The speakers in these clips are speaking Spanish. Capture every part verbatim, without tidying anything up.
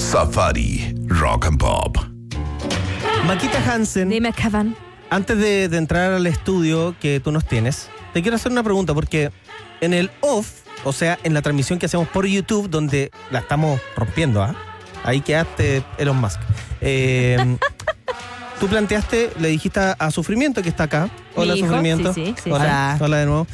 Safari Rock and Pop. Maquita Hansen, Dime, Cavan. antes de, de entrar al estudio que tú nos tienes, te quiero hacer una pregunta, porque en el off, o sea, en la transmisión que hacemos por YouTube, donde la estamos rompiendo, ¿ah? Ahí quedaste, Elon Musk. Eh, tú planteaste, le dijiste a, a Sufrimiento, que está acá. Hola, Mi hijo, Sufrimiento. sí, sí, sí. Hola. Hola. Hola de nuevo.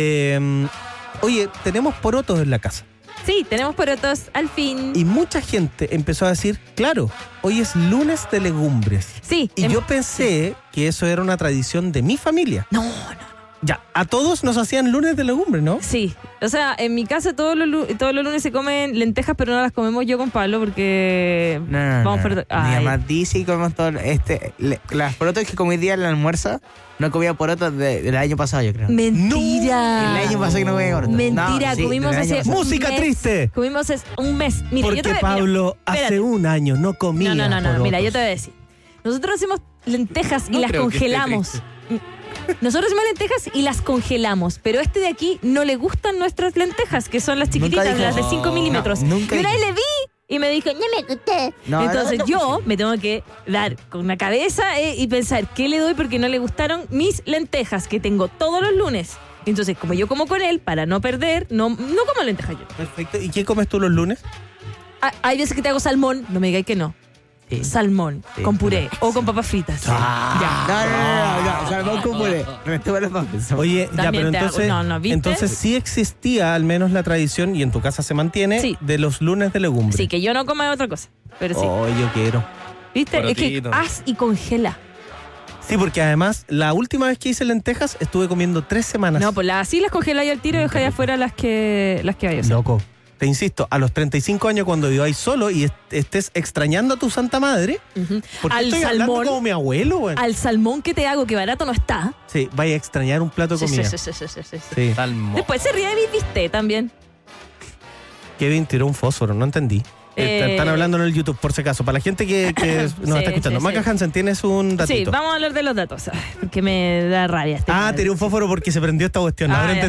Eh, oye, tenemos porotos en la casa. Sí, tenemos porotos al fin. Y mucha gente empezó a decir, claro, hoy es lunes de legumbres. Sí. Y em- yo pensé que eso era una tradición de mi familia. No, no. Ya, a todos nos hacían lunes de legumbres, ¿no? Sí, o sea, en mi casa todos los, lu- todos los lunes se comen lentejas, pero no las comemos yo con Pablo porque No, no, vamos no. por... Mi Ay. mamá dice y comemos todo. Este, le- las porotos que comí día en el almuerzo, no comía porotos de- del año pasado, yo creo. Mentira. El año pasado que no comía porotos. Mentira, No, sí, comimos del año hace pasado. un ¡Música mes. triste! Comimos hace un mes. Mira, Porque yo te voy- Pablo mira, hace espérate. un año no comía No, no, no, no. porotos. Mira, yo te voy a decir. Nosotros hacemos lentejas y No las creo que esté congelamos. Nosotros hacemos lentejas y las congelamos, pero este de aquí no le gustan nuestras lentejas, que son las chiquititas, dije- las de cinco No, milímetros. no, nunca y una vez dije- le vi y me dijo, no me gusté. No, Entonces no, no, yo no. me tengo que dar con la cabeza eh, y pensar, ¿qué le doy? Porque no le gustaron mis lentejas, que tengo todos los lunes. Entonces, como yo como con él, para no perder, no, no como lentejas yo. Perfecto. ¿Y qué comes tú los lunes? Ah, hay veces que te hago salmón, no me digáis que no. Sí. Salmón, Sí. con puré o con papas fritas. Ah, no, no, no, no, no, salmón con puré. No me estuve los papeles. Oye, ya, También pero te hago- entonces, no, no, ¿viste? entonces sí existía al menos la tradición, y en tu casa se mantiene, Sí. de los lunes de legumbres. Sí, que yo no como otra cosa, pero sí. Oh, yo quiero. ¿Viste? Es que Porotito. haz y congela. Sí, porque además, la última vez que hice lentejas, estuve comiendo tres semanas. No, pues las, así las congeláis al tiro y dejáis afuera las que las que hay. O sea. Loco, te insisto, a los treinta y cinco años, cuando viváis solo y est- estés extrañando a tu santa madre, Ujú. porque Al estoy hablando salmón, como mi abuelo, güey. al salmón que te hago, que barato no está. Sí, vaya a extrañar un plato de Sí, comida. sí, sí, sí, sí, sí, sí. Sí. Salmón. Después se ríe de mi viste también. Kevin tiró un fósforo, no entendí. Eh, Eh, Están hablando en el YouTube, por si acaso. Para la gente que, que nos Sí, está escuchando. sí, Maca sí. Hansen, tienes un datito. Sí, vamos a hablar de los datos. Ay, porque me da rabia. este Ah, tema. tiré un fósforo porque se prendió esta cuestión. Ah, Ahora ya.